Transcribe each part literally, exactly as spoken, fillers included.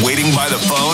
Waiting by the phone?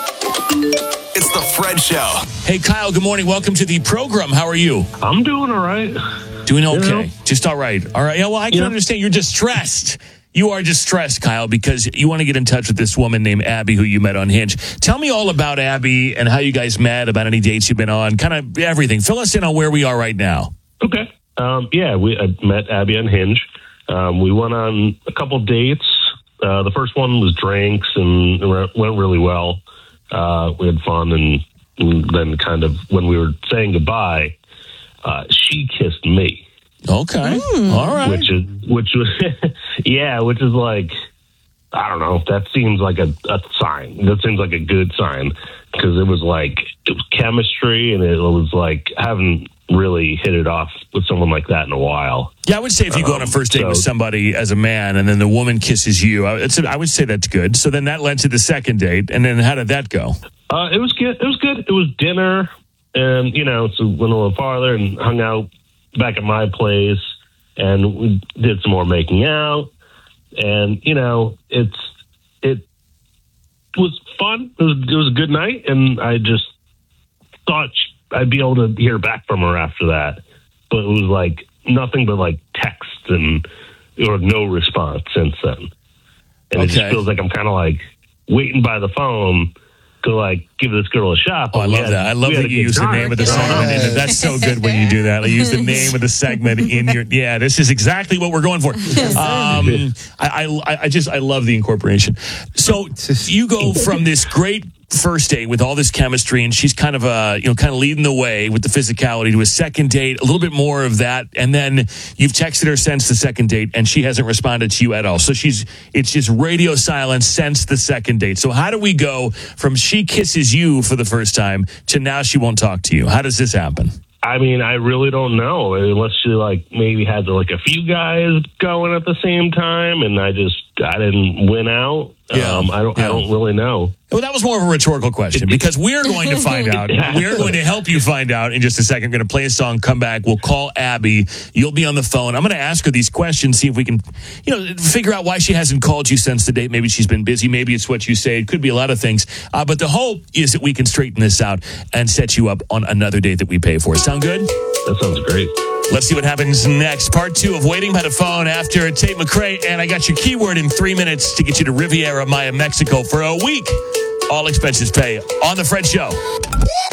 It's the Fred Show. Hey, Kyle, good morning. Welcome to the program. How are you? I'm doing all right. Doing okay. You know? Just all right. All right. Yeah, well, I can Yeah. understand you're distressed. You are distressed, Kyle, because you want to get in touch with this woman named Abby who you met on Hinge. Tell me all about Abby and how you guys met, about any dates you've been on, kind of everything. Fill us in on where we are right now. Okay. Um, yeah, we I met Abby on Hinge. Um, we went on a couple dates. Uh, the first one was drinks and it went really well. Uh, we had fun, and, and then kind of when we were saying goodbye, uh, she kissed me. Okay. Mm. All right. Which is, which was, yeah, which is like, I don't know. That seems like a, a sign. That seems like a good sign because it was like, it was chemistry, and it was like, I haven't really hit it off with someone like that in a while. Yeah, I would say if you go on a first date Um, so- with somebody as a man and then the woman kisses you, I would say- I would say that's good. So then that led to the second date. And then how did that go? Uh, it was good. It was good. It was dinner, and you know, so went a little farther and hung out back at my place, and we did some more making out, and you know, it's it was fun. It was it was a good night, and I just thought I'd be able to hear back from her after that, but it was like nothing but like text and or no response since then, and it just Okay. feels like I'm kind of like waiting by the phone to like give this girl a shot. Oh, I We love had- that. I love we had that a you good use the time. name of the You know? segment. in it. That's so good when you do that. Like, use the name of the segment in your. Yeah, this is exactly what we're going for. Um, I, I, I just I love the incorporation. So you go from this great first date with all this chemistry, and she's kind of uh you know kind of leading the way with the physicality, to a second date, a little bit more of that, and then you've texted her since the second date, and she hasn't responded to you at all. So she's it's just radio silence since the second date. So how do we go from she kisses you for the first time to now she won't talk to you? How does this happen? I mean, I really don't know unless she like maybe had like a few guys going at the same time, and I just I didn't win out. Yeah. Um, I don't Yeah. I don't really know. Well, that was more of a rhetorical question because we're going to find out. We're going to help you find out in just a second. We're going to play a song, come back. We'll call Abby. You'll be on the phone. I'm going to ask her these questions, see if we can, you know, figure out why she hasn't called you since the date. Maybe she's been busy. Maybe it's what you say. It could be a lot of things. Uh, but the hope is that we can straighten this out and set you up on another date that we pay for. Sound good? That sounds great. Let's see what happens next. Part two of Waiting by the Phone after Tate McRae. And I got your keyword in three minutes to get you to Riviera Maya, Mexico for a week. All expenses pay on The Fred Show.